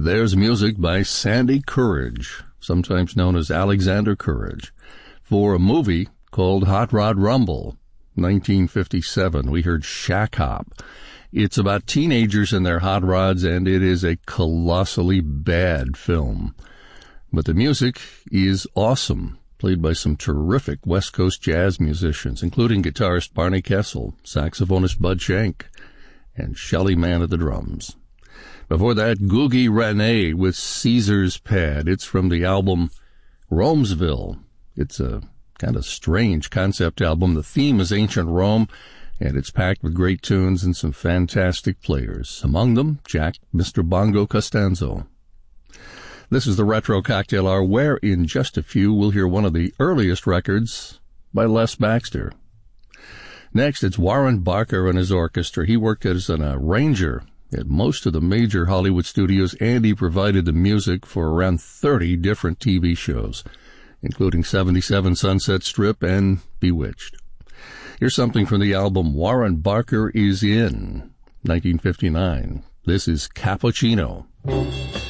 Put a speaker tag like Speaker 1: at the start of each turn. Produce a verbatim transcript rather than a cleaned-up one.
Speaker 1: There's music by Sandy Courage, sometimes known as Alexander Courage, for a movie called Hot Rod Rumble, nineteen fifty-seven. We heard Shack Hop. It's about teenagers and their hot rods, and it is a colossally bad film. But the music is awesome, played by some terrific West Coast jazz musicians, including guitarist Barney Kessel, saxophonist Bud Shank, and Shelly Manne at the drums. Before that, Googie Rene with Caesar's Pad. It's from the album Romesville. It's a kind of strange concept album. The theme is ancient Rome, and it's packed with great tunes and some fantastic players. Among them, Jack, Mister Bongo Costanzo. This is the Retro Cocktail Hour, where in just a few we'll hear one of the earliest records by Les Baxter. Next, it's Warren Barker and his orchestra. He worked as an arranger at most of the major Hollywood studios, and he provided the music for around thirty different T V shows, including seventy-seven Sunset Strip and Bewitched. Here's something from the album Warren Barker is In, nineteen fifty-nine. This is Cappuccino.